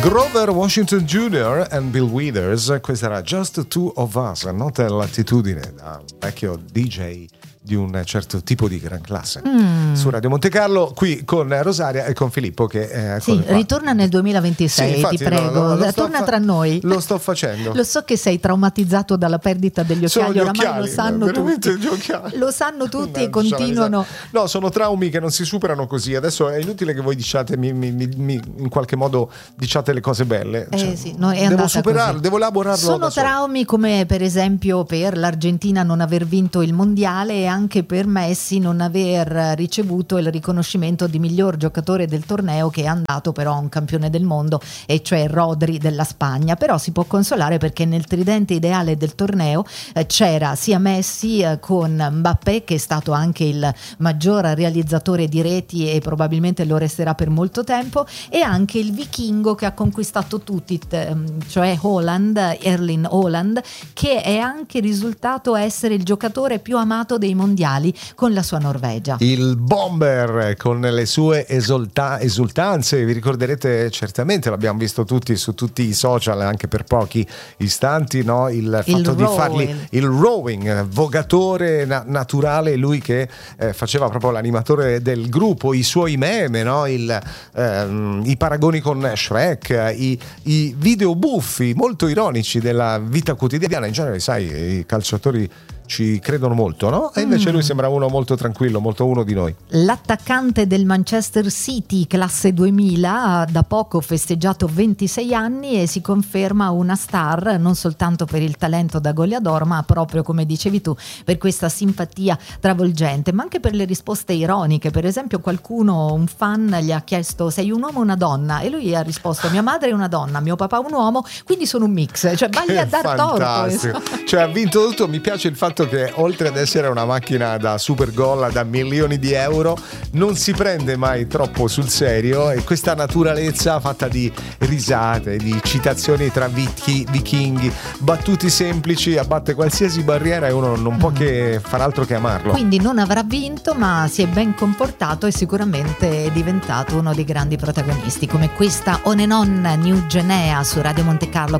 Grover Washington Jr. and Bill Withers, questa era Just Two of Us, nota l'attitudine da un vecchio DJ di un certo tipo di gran classe su Radio Monte Carlo, qui con Rosaria e con Filippo che ritorna nel 2026. Sì, infatti, ti prego, torna tra noi. Lo sto facendo. Lo so che sei traumatizzato dalla perdita degli occhiali, oramai lo sanno tutti. Lo sanno tutti e continuano. No, sono traumi che non si superano così. Adesso è inutile che voi diciate in qualche modo diciate le cose belle. Sì, no, è devo superarlo, devo elaborarlo. Sono traumi come per esempio per l'Argentina non aver vinto il mondiale e anche per Messi non aver ricevuto il riconoscimento di miglior giocatore del torneo, che è andato però a un campione del mondo, e cioè Rodri della Spagna. Però si può consolare perché nel tridente ideale del torneo c'era sia Messi con Mbappé, che è stato anche il maggior realizzatore di reti e probabilmente lo resterà per molto tempo, e anche il vichingo che ha conquistato tutti, cioè Erling Haaland, che è anche risultato essere il giocatore più amato dei mondiali con la sua Norvegia. Il bomber con le sue esultanze, vi ricorderete certamente, l'abbiamo visto tutti su tutti i social anche per pochi istanti, no? Il fatto di fargli il rowing, vogatore naturale, lui che faceva proprio l'animatore del gruppo, i suoi meme, no? I paragoni con Shrek, i video buffi molto ironici della vita quotidiana. In genere, sai, i calciatori ci credono molto, no? E invece lui sembra uno molto tranquillo, molto uno di noi. L'attaccante del Manchester City, classe 2000, ha da poco festeggiato 26 anni e si conferma una star non soltanto per il talento da goleador, ma proprio, come dicevi tu, per questa simpatia travolgente, ma anche per le risposte ironiche. Per esempio un fan gli ha chiesto: sei un uomo o una donna? E lui ha risposto: mia madre è una donna, mio papà un uomo, quindi sono un mix. Cioè vai a dar torto. Cioè ha vinto tutto. Mi piace il fatto che oltre ad essere una macchina da super gol da milioni di euro, non si prende mai troppo sul serio, e questa naturalezza fatta di risate, di citazioni tra vichinghi, battute semplici, abbatte qualsiasi barriera e uno non può che far altro che amarlo. Quindi non avrà vinto, ma si è ben comportato e sicuramente è diventato uno dei grandi protagonisti, come questa On and On New Genea su Radio Monte Carlo.